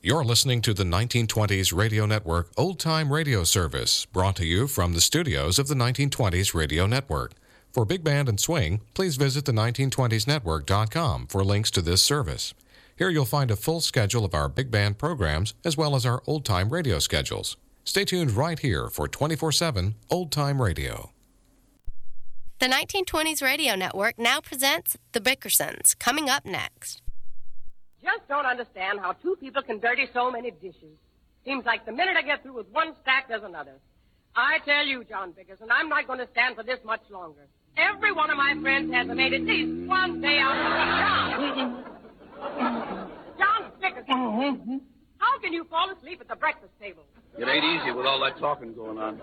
You're listening to the 1920s Radio Network Old Time Radio Service, brought to you from the studios of the 1920s Radio Network. For Big Band and Swing, please visit the 1920snetwork.com for links to this service. Here you'll find a full schedule of our big band programs as well as our old-time radio schedules. Stay tuned right here for 24/7 old-time radio. The 1920s Radio Network now presents The Bickersons, coming up next. Just don't understand how two people can dirty so many dishes. Seems like the minute I get through with one stack, there's another. I tell you, John Bickerson, I'm not going to stand for this much longer. Every one of my friends has made at least one day out of John Bickerson. How can you fall asleep at the breakfast table? It ain't easy with all that talking going on.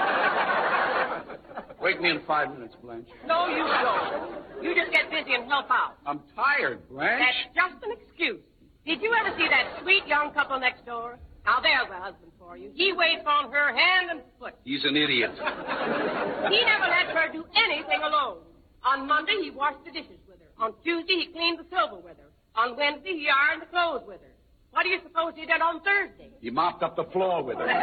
Wake me in 5 minutes, Blanche. No, you don't. You just get busy and help out. I'm tired, Blanche. That's just an excuse. Did you ever see that sweet young couple next door? Now, there's a husband for you. He waits on her hand and foot. He's an idiot. He never lets her do anything alone. On Monday, he washed the dishes with her. On Tuesday, he cleaned the silver with her. On Wednesday, he ironed the clothes with her. What do you suppose he did on Thursday? He mopped up the floor with her.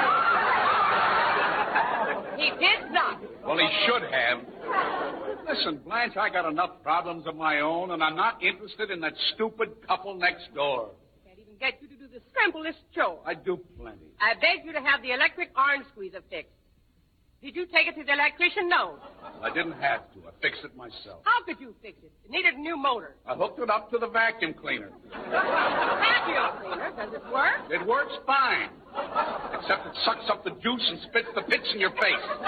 He did not. Well, he should have. Listen, Blanche, I got enough problems of my own, and I'm not interested in that stupid couple next door. Can't even get you to do the simplest chore. I do plenty. I begged you to have the electric orange squeezer fixed. Did you take it to the electrician? No. I didn't have to. I fixed it myself. How could you fix it? It needed a new motor. I hooked it up to the vacuum cleaner. Vacuum cleaner? Does it work? It works fine. Except it sucks up the juice and spits the pits in your face. What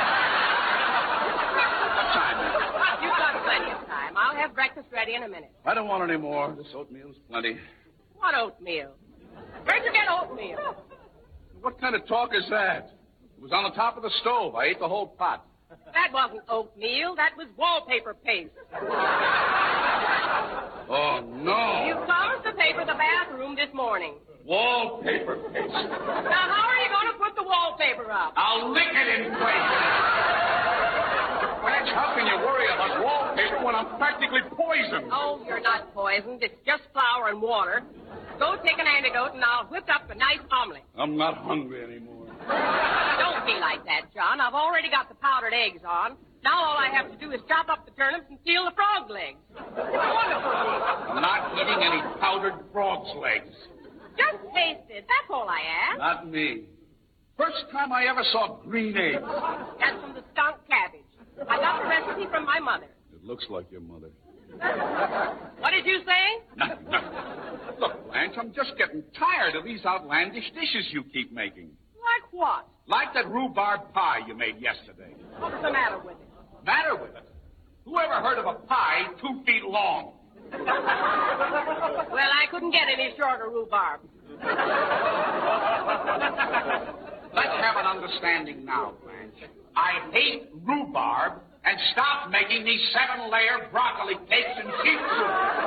time is it? You've got plenty of time. I'll have breakfast ready in a minute. I don't want any more. This oatmeal's plenty. What oatmeal? Where'd you get oatmeal? What kind of talk is that? It was on the top of the stove. I ate the whole pot. That wasn't oatmeal. That was wallpaper paste. Oh, no. You promised to paper the bathroom this morning. Wallpaper paste. Now, how are you going to put the wallpaper up? I'll lick it in place. Blanche, how can you worry about wallpaper when I'm practically poisoned? Oh, you're not poisoned. It's just flour and water. Go take an antidote, and I'll whip up a nice omelet. I'm not hungry anymore. Don't be like that, John. I've already got the powdered eggs on. Now all I have to do is chop up the turnips and peel the frog legs. It's wonderful. I'm not eating any powdered frog's legs. Just taste it. That's all I ask. Not me. First time I ever saw green eggs. That's from the skunk cabbage. I got the recipe from my mother. It looks like your mother. What did you say? Nothing. Look, Blanche, I'm just getting tired of these outlandish dishes you keep making. Like what? Like that rhubarb pie you made yesterday. What's the matter with it? Matter with it? Who ever heard of a pie 2 feet long? Well, I couldn't get any shorter rhubarb. Let's have an understanding now, Blanche. I hate rhubarb, and stop making these 7-layer broccoli cakes and sheep soup.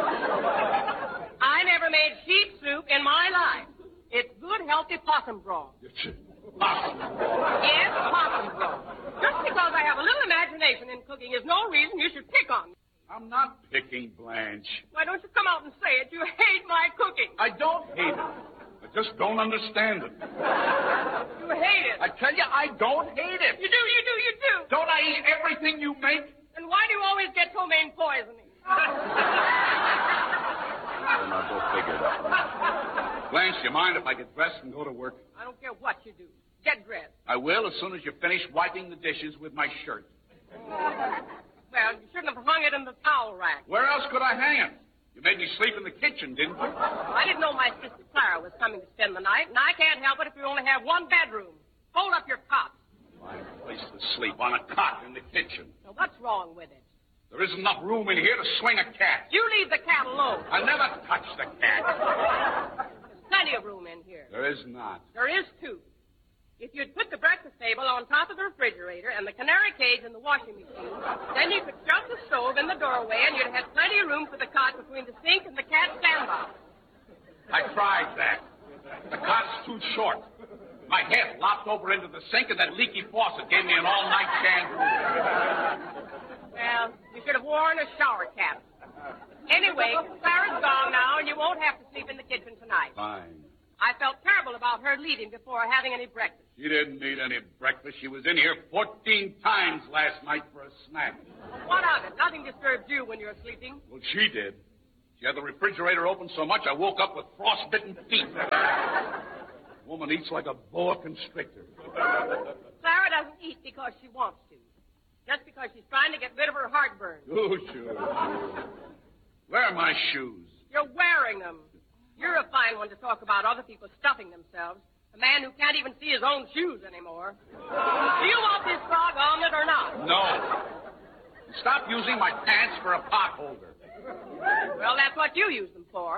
I never made sheep soup in my life. It's good, healthy possum broth. Possum. Yes, possum broth. Just because I have a little imagination in cooking is no reason you should pick on me. I'm not picking, Blanche. Why don't you come out and say it? You hate my cooking. I don't hate it. I just don't understand it. You hate it. I tell you, I don't hate it. You do. Don't I eat everything you make? And why do you always get ptomaine poisoning? Well, now go figure that. Blanche, do you mind if I get dressed and go to work? I don't care what you do. Get dressed. I will as soon as you finish wiping the dishes with my shirt. Well, you shouldn't have hung it in the towel rack. Where else could I hang it? You made me sleep in the kitchen, didn't you? I didn't know my sister Clara was coming to spend the night, and I can't help it if you only have one bedroom. Fold up your cot. Fine place to sleep, on a cot in the kitchen. Now, what's wrong with it? There isn't enough room in here to swing a cat. You leave the cat alone. I never touch the cat. There's plenty of room in here. There is not. There is, too. If you'd put the breakfast table on top of the refrigerator and the canary cage in the washing machine, then you could shove the stove in the doorway and you'd have plenty of room for the cot between the sink and the cat sandbox. I tried that. The cot's too short. My head lopped over into the sink, and that leaky faucet gave me an all-night shampoo. Well, you should have worn a shower cap. Anyway, Clara's gone now, and you won't have to sleep in the kitchen tonight. Fine. I felt terrible about her leaving before having any breakfast. She didn't need any breakfast. She was in here 14 times last night for a snack. Well, what of it? Nothing disturbs you when you're sleeping. Well, she did. She had the refrigerator open so much I woke up with frostbitten feet. Woman eats like a boa constrictor. Clara doesn't eat because she wants to. Just because she's trying to get rid of her heartburn. Oh, sure. Where are my shoes? You're wearing them. You're a fine one to talk about other people stuffing themselves. A man who can't even see his own shoes anymore. Do you want this frog omelet or not? No. Stop using my pants for a pot holder. Well, that's what you use them for.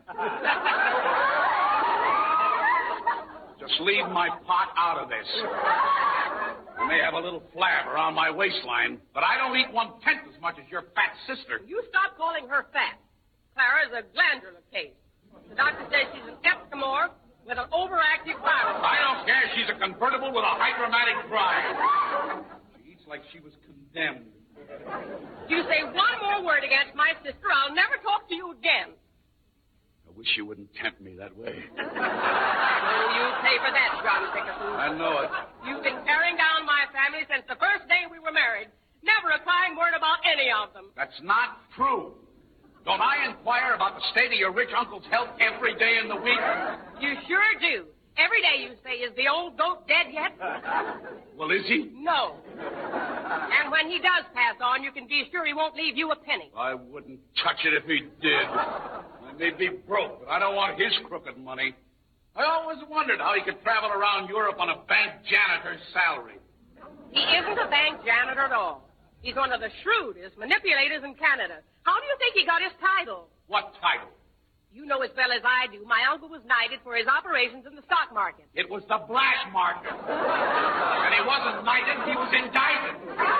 Just leave my pot out of this. I may have a little flab around my waistline, but I don't eat 1/10 as much as your fat sister. You stop calling her fat. Clara's a glandular case. The doctor says she's an ectomorph with an overactive thyroid. I don't care. She's a convertible with a hydromatic drive. She eats like she was condemned. If you say one more word against my sister, I'll never talk to you again. I wish you wouldn't tempt me that way. Oh, you'll pay for that, John Dickerson. I know it. You've been tearing down my family since the first day we were married. Never a kind word about any of them. That's not true. Don't I inquire about the state of your rich uncle's health every day in the week? You sure do. Every day you say, is the old goat dead yet? Well, is he? No. And when he does pass on, you can be sure he won't leave you a penny. I wouldn't touch it if he did. I may be broke, but I don't want his crooked money. I always wondered how he could travel around Europe on a bank janitor's salary. He isn't a bank janitor at all. He's one of the shrewdest manipulators in Canada. How do you think he got his title? What title? You know as well as I do. My uncle was knighted for his operations in the stock market. It was the black market. And he wasn't knighted, he was indicted.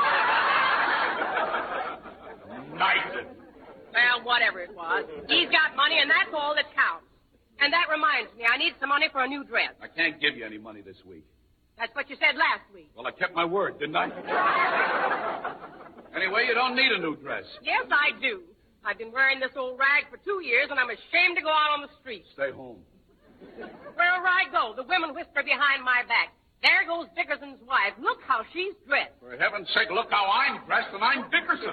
Knighted. Well, whatever it was. He's got money, and that's all that counts. And that reminds me, I need some money for a new dress. I can't give you any money this week. That's what you said last week. Well, I kept my word, didn't I? Anyway, you don't need a new dress. Yes, I do. I've been wearing this old rag for 2 years, and I'm ashamed to go out on the street. Stay home. Wherever I go, the women whisper behind my back, there goes Dickerson's wife. Look how she's dressed. For heaven's sake, look how I'm dressed, and I'm Dickerson.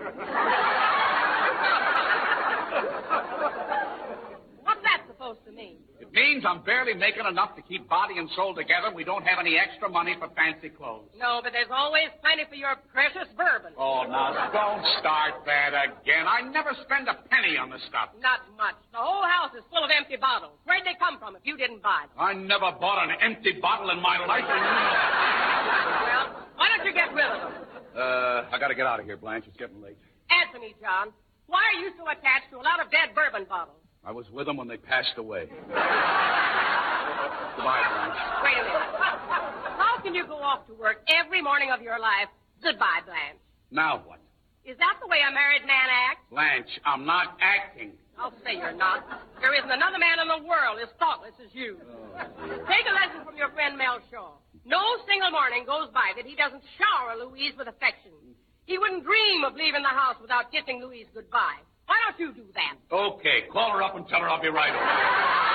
What's that supposed to mean? It means I'm barely making enough to keep body and soul together. We don't have any extra money for fancy clothes. No, but there's always plenty for your precious bourbon. Oh, now, don't start that again. I never spend a penny on the stuff. Not much. The whole house is full of empty bottles. Where'd they come from if you didn't buy them? I never bought an empty bottle in my life. Well, why don't you get rid of them? I gotta get out of here, Blanche. It's getting late. Answer me, John. Why are you so attached to a lot of dead bourbon bottles? I was with them when they passed away. Goodbye, Blanche. Wait a minute. How can you go off to work every morning of your life? Goodbye, Blanche. Now what? Is that the way a married man acts? Blanche, I'm not acting. I'll say you're not. There isn't another man in the world as thoughtless as you. Take a lesson from your friend Mel Shaw. No single morning goes by that he doesn't shower Louise with affection. He wouldn't dream of leaving the house without kissing Louise goodbye. Why don't you do that? Okay, call her up and tell her I'll be right over.